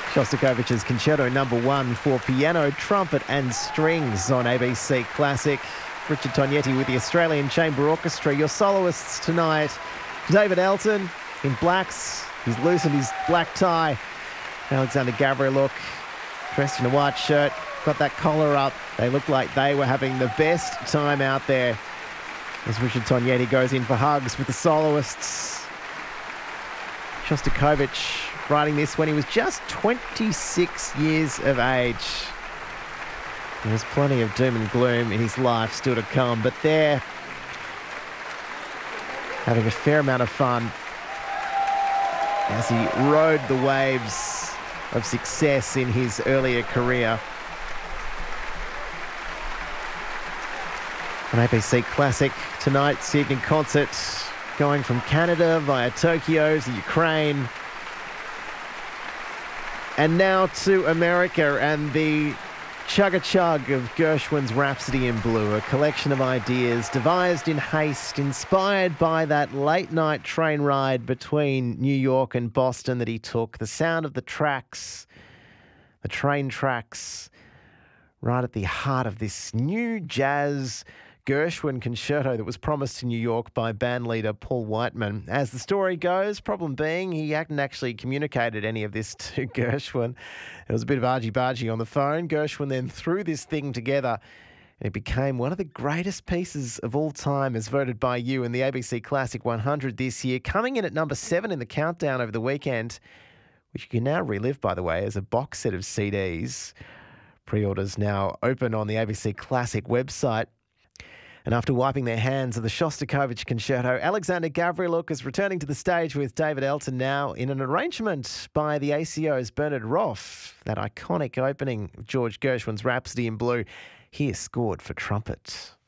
Shostakovich's Concerto No. 1 for piano, trumpet and strings on ABC Classic. Richard Tognetti with the Australian Chamber Orchestra. Your soloists tonight, David Elton in blacks. He's loosened his black tie. Alexander Gavriluk dressed in a white shirt, got that collar up. They looked like they were having the best time out there as Richard Tognetti goes in for hugs with the soloists. Shostakovich writing this when he was just 26 years of age. There was plenty of doom and gloom in his life still to come, but they're having a fair amount of fun as he rode the waves of success in his earlier career. An ABC Classic tonight's evening concert going from Canada via Tokyo to Ukraine and now to America and the chug-a-chug of Gershwin's Rhapsody in Blue, a collection of ideas devised in haste, inspired by that late-night train ride between New York and Boston that he took. The sound of the tracks, the train tracks, right at the heart of this new jazz Gershwin concerto that was promised to New York by bandleader Paul Whiteman. As the story goes, problem being, he hadn't actually communicated any of this to Gershwin. There was a bit of argy-bargy on the phone. Gershwin then threw this thing together and it became one of the greatest pieces of all time as voted by you in the ABC Classic 100 this year, coming in at number 7 in the countdown over the weekend, which you can now relive, by the way, as a box set of CDs. Pre-orders now open on the ABC Classic website. And after wiping their hands of the Shostakovich Concerto, Alexander Gavriluk is returning to the stage with David Elton now in an arrangement by the ACO's Bernard Roth. That iconic opening of George Gershwin's Rhapsody in Blue, here scored for trumpet.